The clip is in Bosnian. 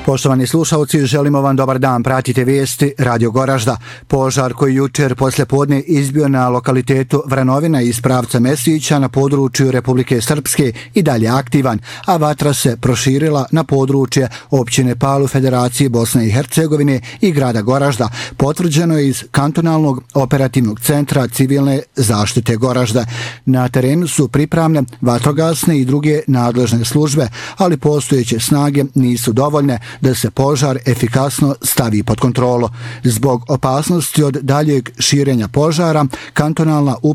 Poštovani slušalci, želimo vam dobar dan. Pratite vijesti Radio Goražda. Požar koji jučer poslijepodne izbio na lokalitetu Vranovina iz pravca Mesića na području Republike Srpske i dalje aktivan, a vatra se proširila na područje općine Palu Federacije Bosne i Hercegovine i grada Goražda. Potvrđeno je iz kantonalnog operativnog centra civilne zaštite Goražda. Na terenu su pripravne vatrogasne i druge nadležne službe, ali postojeće snage nisu dovoljne da se požar efikasno stavi pod kontrolu. Zbog opasnosti od daljeg širenja požara, kantonalna